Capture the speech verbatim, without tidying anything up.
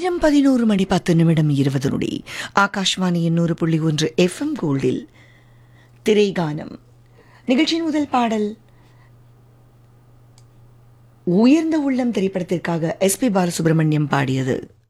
நேரம் பதினோரு மணி பத்து நிமிடம் இருபது நொடி. ஆகாஷ்வாணி எண்ணூறு புள்ளி ஒன்று எஃப்எம் கோல்டில் திரைகானம் நிகழ்ச்சியின் முதல் பாடல் உயர்ந்த உள்ளம் திரைப்படத்திற்காக எஸ் பி பாலசுப்ரமணியம் பாடியது.